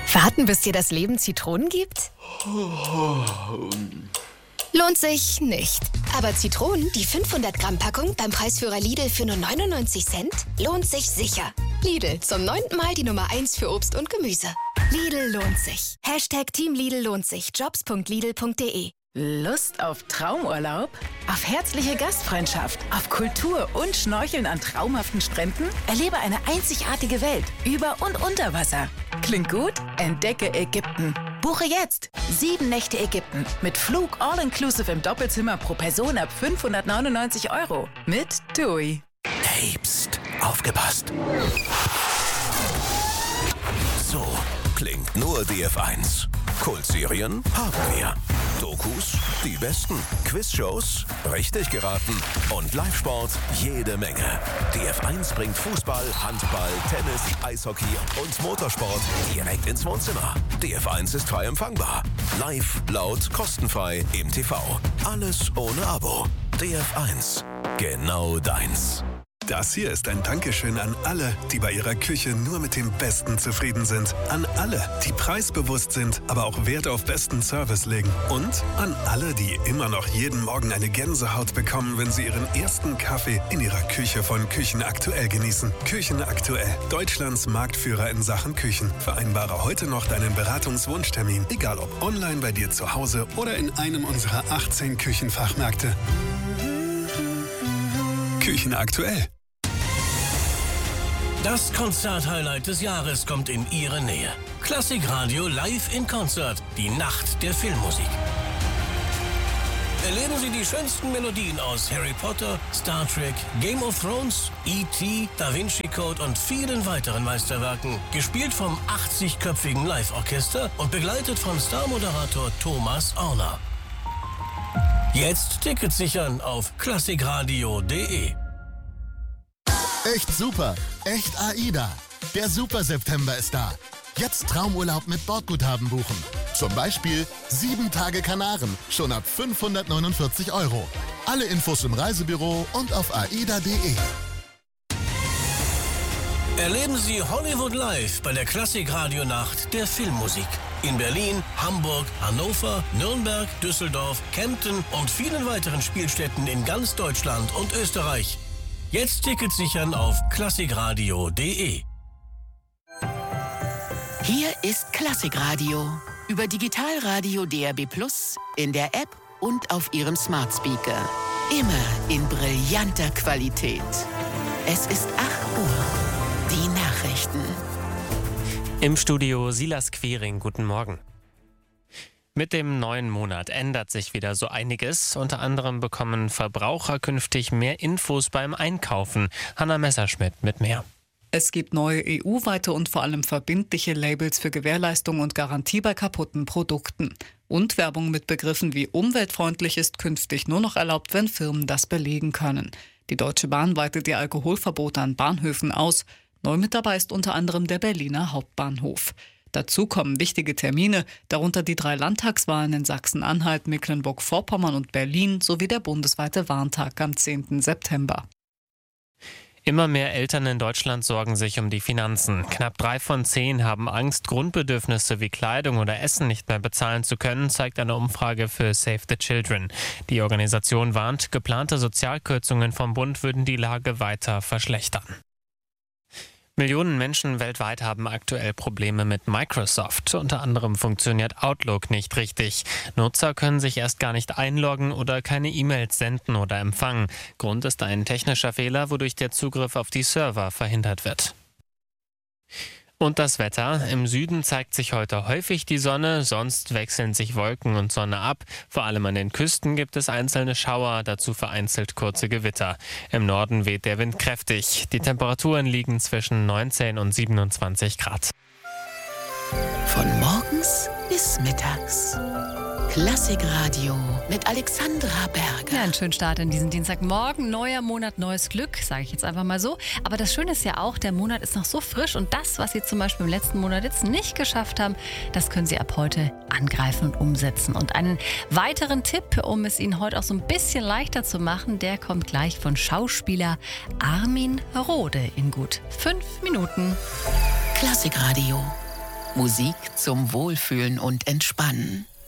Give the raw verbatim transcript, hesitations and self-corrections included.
Warten, bis dir das Leben Zitronen gibt? Lohnt sich nicht. Aber Zitronen, die fünfhundert Gramm Packung beim Preisführer Lidl für nur neunundneunzig Cent, lohnt sich sicher. Lidl, zum neunten Mal die Nummer eins für Obst und Gemüse. Lidl lohnt sich. Hashtag Team Lidl lohnt sich. jobs punkt lidl punkt de. Lust auf Traumurlaub? Auf herzliche Gastfreundschaft? Auf Kultur und Schnorcheln an traumhaften Stränden? Erlebe eine einzigartige Welt über und unter Wasser. Klingt gut? Entdecke Ägypten. Buche jetzt sieben Nächte Ägypten mit Flug all-inclusive im Doppelzimmer pro Person ab fünfhundertneunundneunzig Euro mit TUI. Hey, pst, aufgepasst. So klingt nur D F eins. Kultserien haben wir. Dokus, die besten. Quizshows, richtig geraten. Und Live-Sport, jede Menge. D F eins bringt Fußball, Handball, Tennis, Eishockey und Motorsport direkt ins Wohnzimmer. D F eins ist frei empfangbar. Live, laut, kostenfrei im T V. Alles ohne Abo. D F eins. Genau deins. Das hier ist ein Dankeschön an alle, die bei ihrer Küche nur mit dem Besten zufrieden sind. An alle, die preisbewusst sind, aber auch Wert auf besten Service legen. Und an alle, die immer noch jeden Morgen eine Gänsehaut bekommen, wenn sie ihren ersten Kaffee in ihrer Küche von Küchen Aktuell genießen. Küchen Aktuell, Deutschlands Marktführer in Sachen Küchen. Vereinbare heute noch deinen Beratungswunschtermin, egal ob online bei dir zu Hause oder in einem unserer achtzehn Küchenfachmärkte. Küchen Aktuell. Das Konzert-Highlight des Jahres kommt in Ihre Nähe. Klassikradio live in Konzert, die Nacht der Filmmusik. Erleben Sie die schönsten Melodien aus Harry Potter, Star Trek, Game of Thrones, E T, Da Vinci Code und vielen weiteren Meisterwerken. Gespielt vom achtzigköpfigen Live-Orchester und begleitet von Star-Moderator Thomas Orner. Jetzt Tickets sichern auf klassikradio punkt de. Echt super, echt AIDA. Der Super September ist da. Jetzt Traumurlaub mit Bordguthaben buchen. Zum Beispiel sieben Tage Kanaren, schon ab fünfhundertneunundvierzig Euro. Alle Infos im Reisebüro und auf aida punkt de. Erleben Sie Hollywood Live bei der Klassikradio-Nacht der Filmmusik. In Berlin, Hamburg, Hannover, Nürnberg, Düsseldorf, Kempten und vielen weiteren Spielstätten in ganz Deutschland und Österreich. Jetzt Tickets sichern auf klassikradio punkt de. Hier ist Klassikradio. Über Digitalradio D A B Plus, in der App und auf Ihrem Smart Speaker. Immer in brillanter Qualität. Es ist acht Uhr. Die Nachrichten. Im Studio Silas Quering, guten Morgen. Mit dem neuen Monat ändert sich wieder so einiges. Unter anderem bekommen Verbraucher künftig mehr Infos beim Einkaufen. Hanna Messerschmidt mit mehr. Es gibt neue E U-weite und vor allem verbindliche Labels für Gewährleistung und Garantie bei kaputten Produkten. Und Werbung mit Begriffen wie umweltfreundlich ist künftig nur noch erlaubt, wenn Firmen das belegen können. Die Deutsche Bahn weitet die Alkoholverbote an Bahnhöfen aus. Neu mit dabei ist unter anderem der Berliner Hauptbahnhof. Dazu kommen wichtige Termine, darunter die drei Landtagswahlen in Sachsen-Anhalt, Mecklenburg-Vorpommern und Berlin sowie der bundesweite Warntag am zehnten September. Immer mehr Eltern in Deutschland sorgen sich um die Finanzen. Knapp drei von zehn haben Angst, Grundbedürfnisse wie Kleidung oder Essen nicht mehr bezahlen zu können, zeigt eine Umfrage für Save the Children. Die Organisation warnt, geplante Sozialkürzungen vom Bund würden die Lage weiter verschlechtern. Millionen Menschen weltweit haben aktuell Probleme mit Microsoft. Unter anderem funktioniert Outlook nicht richtig. Nutzer können sich erst gar nicht einloggen oder keine E-Mails senden oder empfangen. Grund ist ein technischer Fehler, wodurch der Zugriff auf die Server verhindert wird. Und das Wetter. Im Süden zeigt sich heute häufig die Sonne, sonst wechseln sich Wolken und Sonne ab. Vor allem an den Küsten gibt es einzelne Schauer, dazu vereinzelt kurze Gewitter. Im Norden weht der Wind kräftig. Die Temperaturen liegen zwischen neunzehn und siebenundzwanzig Grad. Von morgens bis mittags. Klassikradio mit Alexandra Berger. Ja, einen schönen Start in diesen Dienstagmorgen. Neuer Monat, neues Glück, sage ich jetzt einfach mal so. Aber das Schöne ist ja auch, der Monat ist noch so frisch. Und das, was Sie zum Beispiel im letzten Monat jetzt nicht geschafft haben, das können Sie ab heute angreifen und umsetzen. Und einen weiteren Tipp, um es Ihnen heute auch so ein bisschen leichter zu machen, der kommt gleich von Schauspieler Armin Rohde in gut fünf Minuten. Klassikradio. Musik zum Wohlfühlen und Entspannen.